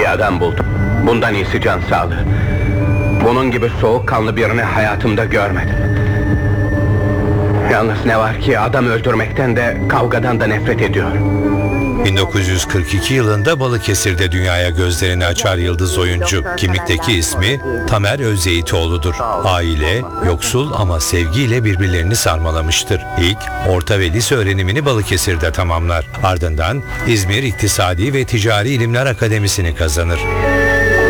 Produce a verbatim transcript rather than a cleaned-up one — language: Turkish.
bir adam buldum. Bundan iyisi can sağlığı. Bunun gibi soğukkanlı birini hayatımda görmedim. Yalnız ne var ki adam öldürmekten de kavgadan da nefret ediyor. bin dokuz yüz kırk iki yılında Balıkesir'de dünyaya gözlerini açar yıldız oyuncu. Kimlikteki ismi Tamer Özyeyitoğlu'dur. Aile, yoksul ama sevgiyle birbirlerini sarmalamıştır. İlk, orta ve lise öğrenimini Balıkesir'de tamamlar. Ardından İzmir İktisadi ve Ticari İlimler Akademisi'ni kazanır.